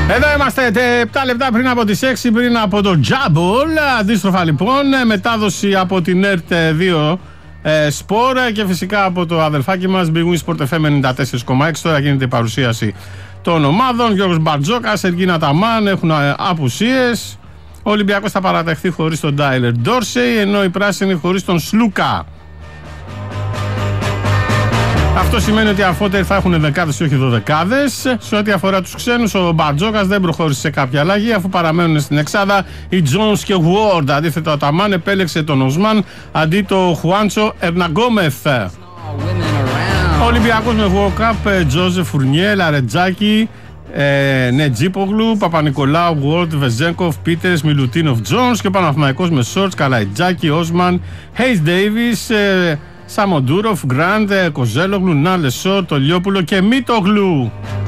Εδώ είμαστε 7 λεπτά πριν από τις 6, πριν από το Τζάμπολ. Αντίστροφα λοιπόν, μετάδοση από την ΕΡΤ 2 Σπορ και φυσικά από το αδελφάκι μας Big Win Sport FM 94,6. Τώρα γίνεται η παρουσίαση των ομάδων. Γιώργος Μπαρτζόκας, Εργίνα Ταμάν έχουν απουσίες. Ο Ολυμπιακός θα παραταχθεί χωρίς τον Τάιλερ Ντόρσεϊ, ενώ οι πράσινοι χωρίς τον Σλούκα. Αυτό σημαίνει ότι οι αφότεροι θα έχουν δεκάδες ή όχι δωδεκάδες. Σε ό,τι αφορά τους ξένους, ο Μπαρτζόκας δεν προχώρησε σε κάποια αλλαγή, αφού παραμένουν στην εξάδα οι Jones και Ward. Αντίθετα, ο Ταμάν επέλεξε τον Οσμάν αντί το Χουάντσο Ερναγκόμεθ. Ο Ολυμπιακός με Walkup, Τζόζεφ Φουρνιέ, Λαρετζάκη, Νετζίπογλου, Παπα-Νικολάου, Ward, Βεζέγκοφ, Πίτερς, Μιλουτίνοφ, Jones και ο Παναθηναϊκός με Σόρτς, Καλαϊτζάκη, Όσμαν, Χέις Ντέιβις, Σαμοντούροφ, Γκραντ, Κοζέλογλου, Νάλε Σόρ, Τολιόπουλο και Μίτογλου.